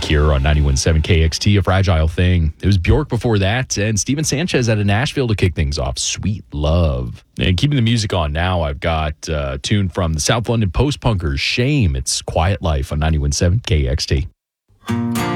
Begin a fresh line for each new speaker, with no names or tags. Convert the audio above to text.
Cure on 91.7 KXT, A Fragile Thing. It was Bjork before that, and Steven Sanchez out of Nashville to kick things off, Sweet Love. And keeping the music on now, I've got a tune from the South London post-punkers, Shame. It's Quiet Life on 91.7 KXT.